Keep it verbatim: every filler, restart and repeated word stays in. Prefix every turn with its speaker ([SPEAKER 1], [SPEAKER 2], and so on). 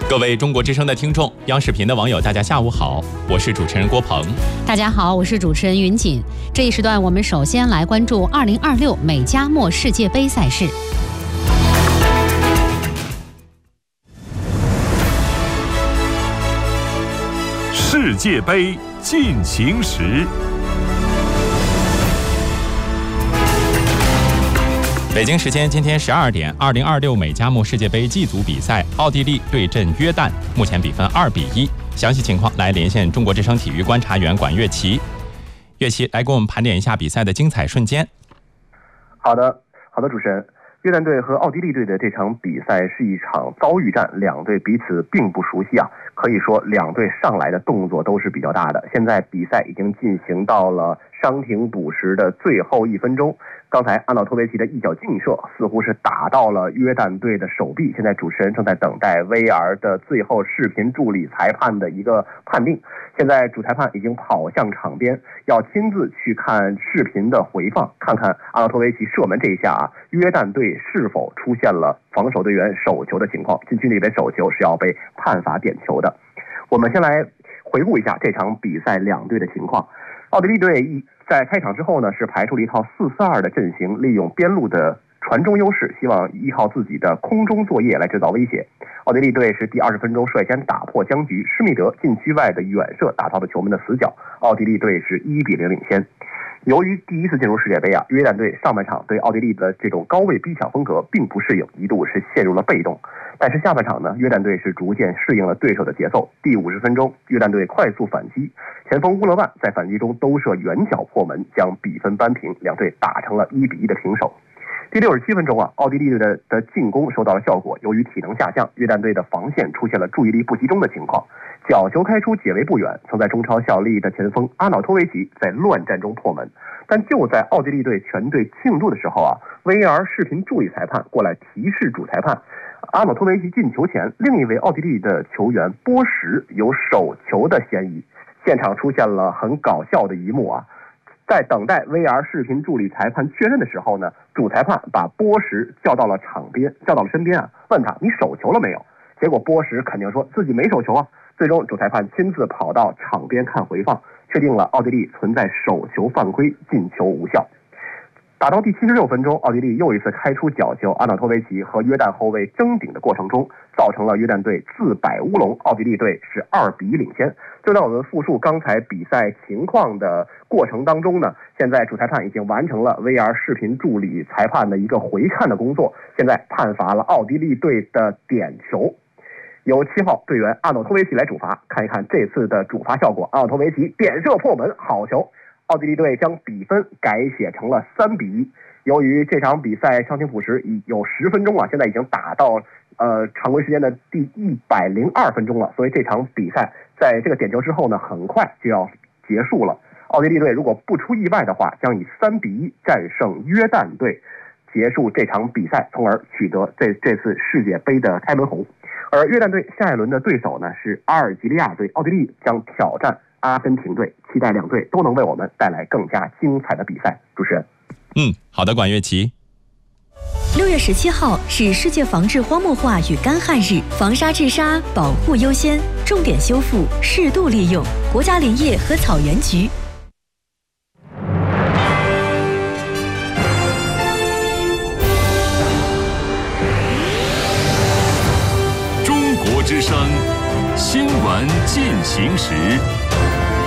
[SPEAKER 1] 各位中国之声的听众，央视频的网友，大家下午好，我是主持人郭鹏。
[SPEAKER 2] 大家好，我是主持人云锦。这一时段，我们首先来关注二零二六美加墨世界杯赛事。
[SPEAKER 3] 世界杯进行时。
[SPEAKER 1] 北京时间今天十二点，二零二六美加墨世界杯 G 组比赛，奥地利对阵约旦，目前比分二比一。详细情况来连线中国之声体育观察员管乐琪。乐琪来给我们盘点一下比赛的精彩瞬间。
[SPEAKER 4] 好的，好的，主持人。约旦队和奥地利队的这场比赛是一场遭遇战，两队彼此并不熟悉啊，可以说两队上来的动作都是比较大的。现在比赛已经进行到了伤停补时的最后一分钟，刚才阿瑙托维奇的一脚劲射似乎是打到了约旦队的手臂，现在主持人正在等待 V R 的最后视频助理裁判的一个判定。现在主裁判已经跑向场边，要亲自去看视频的回放，看看阿瑙托维奇射门这一下啊，约旦队是否出现了防守队员手球的情况，禁区里边手球是要被判罚点球的。我们先来回顾一下这场比赛两队的情况。奥地利队一在开场之后呢，是排出了一套四四二的阵型，利用边路的传中优势，希望依靠自己的空中作业来制造威胁。奥地利队是第二十分钟率先打破僵局，施密德禁区外的远射打到了球门的死角，奥地利队是一比零领先。由于第一次进入世界杯啊，约旦队上半场对奥地利的这种高位逼抢风格并不适应，一度是陷入了被动。但是下半场呢，约旦队是逐渐适应了对手的节奏。第五十分钟，约旦队快速反击，前锋乌勒万在反击中兜射远角破门，将比分扳平，两队打成了一比一的平手。第六十七分钟啊，奥地利队的的进攻收到了效果，由于体能下降，约旦队的防线出现了注意力不集中的情况，角球开出解围不远，曾在中超效力的前锋阿瑙托维奇在乱战中破门。但就在奥地利队全队庆祝的时候啊 ，V R 视频助理裁判过来提示主裁判，阿瑙托维奇进球前，另一位奥地利的球员波什有手球的嫌疑。现场出现了很搞笑的一幕啊！在等待 V R 视频助理裁判确认的时候呢，主裁判把波什叫到了场边，叫到了身边啊，问他你手球了没有？结果波什肯定说自己没手球啊。最终主裁判亲自跑到场边看回放，确定了奥地利存在手球犯规，进球无效。打到第七十六分钟，奥地利又一次开出角球，阿瑙托维奇和约旦后卫争顶的过程中，造成了约旦队自摆乌龙，奥地利队是二比一领先。就在我们复述刚才比赛情况的过程当中呢，现在主裁判已经完成了 V R 视频助理裁判的一个回看的工作，现在判罚了奥地利队的点球，由七号队员阿瑙托维奇来主罚。看一看这次的主罚效果，阿瑙托维奇点射破门，好球！奥地利队将比分改写成了三比一。由于这场比赛伤停补时已有十分钟了，现在已经打到呃常规时间的第一百零二分钟了，所以这场比赛在这个点球之后呢，很快就要结束了。奥地利队如果不出意外的话，将以三比一战胜约旦队，结束这场比赛，从而取得这这次世界杯的开门红。而约旦队下一轮的对手呢是阿尔及利亚队，奥地利将挑战阿根廷队，期待两队都能为我们带来更加精彩的比赛。主持人，
[SPEAKER 1] 嗯，好的，管乐琪。
[SPEAKER 5] 六月十七号是世界防治荒漠化与干旱日，防沙治沙，保护优先，重点修复，适度利用。国家林业和草原局。
[SPEAKER 3] 中国之声，新闻进行时。